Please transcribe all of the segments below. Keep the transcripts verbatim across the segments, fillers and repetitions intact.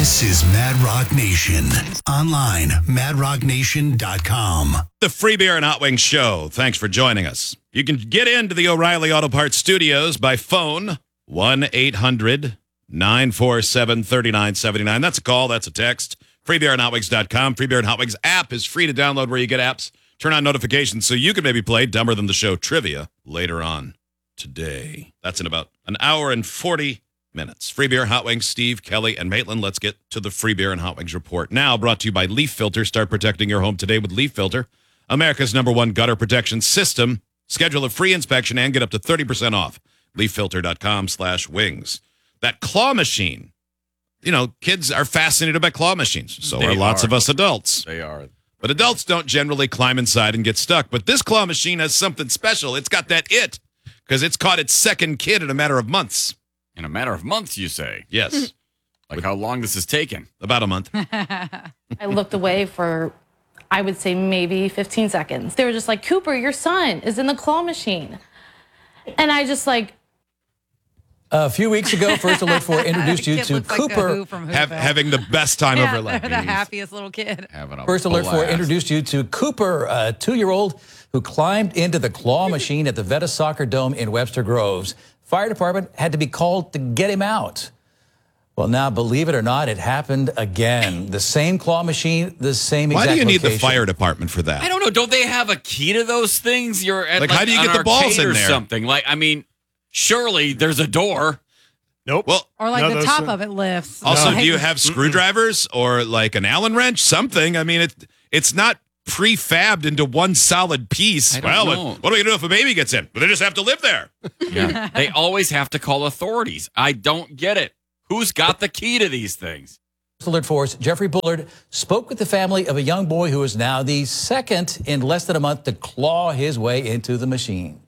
This is Mad Rock Nation. Online, mad rock nation dot com. The Free Beer and Hot Wings Show. Thanks for joining us. You can get into the O'Reilly Auto Parts studios by phone, one eight hundred nine four seven three nine seven nine. That's a call. That's a text. free beer and hot wings dot com. Free Beer and Hot Wings app is free to download where you get apps. Turn on notifications so you can maybe play Dumber Than the Show trivia later on today. That's in about an hour and forty minutes. Free Beer, Hot Wings, Steve, Kelly, and Maitland. Let's get to the Free Beer and Hot Wings report. Now brought to you by Leaf Filter. Start protecting your home today with Leaf Filter, America's number one gutter protection system. Schedule a free inspection and get up to thirty percent off. leaf filter dot com slash wings. That claw machine. You know, kids are fascinated by claw machines. So They are lots are. of us adults. They are. But adults don't generally climb inside and get stuck. But this claw machine has something special. It's got that it, because it's caught its second kid in a matter of months. In a matter of months, you say? Yes. Like how long this has taken? About a month. I looked away for, I would say, maybe fifteen seconds. They were just like, Cooper, your son is in the claw machine. And I just like, A few weeks ago, First Alert four introduced you Kid to looks like the Cooper. Who from Have, Whoville. having the best time yeah, of her life. they're the happiest little kid. Having a First Alert four blast. introduced you to Cooper, a two-year-old who climbed into the claw machine at the Veta Soccer Dome in Webster Groves. Fire department had to be called to get him out. Well, now, believe it or not, it happened again. The same claw machine, the same Why exact do you need the location. fire department for that? I don't know. Don't they have a key to those things? You're at Like, like, how do you an get the balls arcade in or there? something? Like, I mean, surely there's a door. Nope. Well, Or like No, the those top are- of it lifts. also, Like- do you have screwdrivers or like an Allen wrench? Something. I mean, it, it's not prefabbed into one solid piece. I don't well, know. what, what are we going to do if a baby gets in? Well, they just have to live there. Yeah. They always have to call authorities. I don't get it. Who's got the key to these things? First Alert four's Jeffrey Bullard spoke with the family of a young boy who is now the second in less than a month to claw his way into the machine.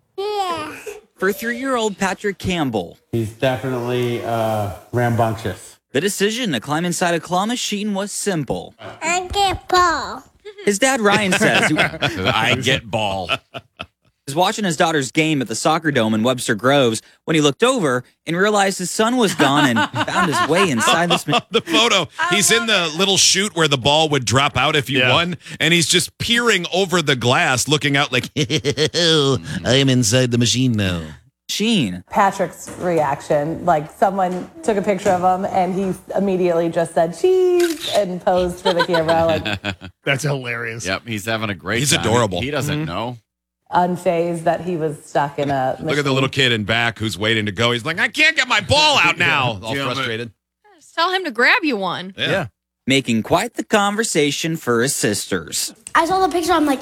For three-year-old Patrick Campbell, He's definitely uh, rambunctious. the decision to climb inside a claw machine was simple. I get ball. His dad, Ryan, says he I get ball. was watching his daughter's game at the soccer dome in Webster Groves when he looked over and realized his son was gone and found his way inside this machine. The photo, he's in the little chute where the ball would drop out if you Yeah. won, and he's just peering over the glass, looking out like, I am inside the machine now. Patrick's reaction, like someone took a picture of him and he immediately just said cheese and posed for the camera, like That's hilarious. Yep, he's having a great He's time. adorable. He doesn't know. unfazed that he was stuck in a machine. Look at the little kid in back who's waiting to go. He's like, I can't get my ball out now. All Yeah, but- frustrated. Just tell him to grab you one. Yeah. Yeah. Making quite the conversation for his sisters. I saw the picture. I'm like,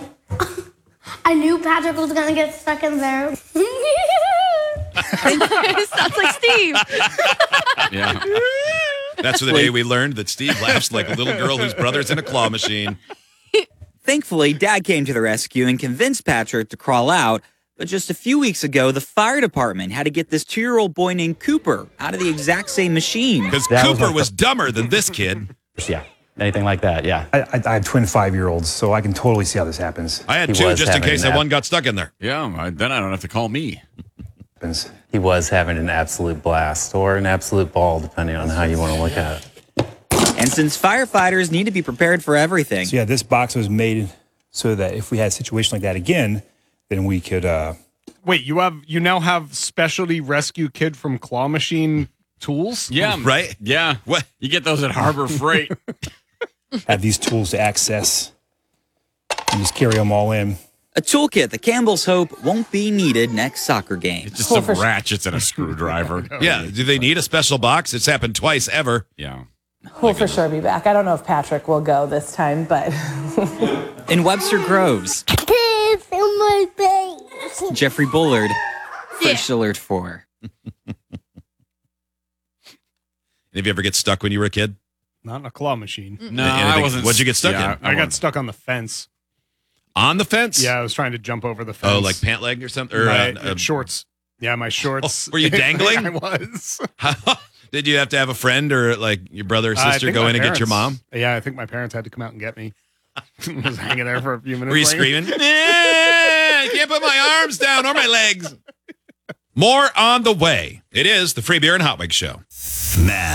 I knew Patrick was gonna get stuck in there. It sounds like Steve. Yeah. That's the day we learned that Steve laughs like a little girl whose brother's in a claw machine. Thankfully, Dad came to the rescue and convinced Patrick to crawl out. But just a few weeks ago, the fire department had to get this two-year-old boy named Cooper out of the exact same machine. Because That was Cooper my- was dumber than this kid. Yeah, anything like that, yeah. I, I, I have twin five-year-olds, so I can totally see how this happens. I had He two was just in having case that that. one got stuck in there. Yeah, I- then I don't have to call me. happens. He was having an absolute blast or an absolute ball, depending on how you want to look at it. And since firefighters need to be prepared for everything, So yeah, this box was made so that if we had a situation like that again, then we could, uh, Wait, you have you now have specialty rescue kid from Claw Machine tools? Yeah. Right? Yeah. What? You get those at Harbor Freight. have these tools to access and just carry them all in. a toolkit that Campbell's hope won't be needed next soccer game. It's just some ratchets and a screwdriver. Yeah. Do they need a special box? It's happened twice ever. Yeah. We'll for sure be back. I don't know if Patrick will go this time, but In Webster Groves, Piss in my face. Jeffrey Bullard, First Alert four. Did you ever get stuck when you were a kid? Not in a claw machine. No, Anything- I wasn't. what'd you get stuck yeah, in? I got wasn't- stuck on the fence. On the fence? Yeah, I was trying to jump over the fence. Oh, like pant leg or something? Or my, uh, uh, shorts. Yeah, my shorts. Oh, were you dangling? I was. Did you have to have a friend or like your brother or I sister think go my in and get your parents- mom? Yeah, I think my parents had to come out and get me. I was hanging there for a few minutes. Were you later. screaming? "Eh, I can't put my arms down or my legs. More on the way. It is the Free Beer and Hot Wings Show. Mad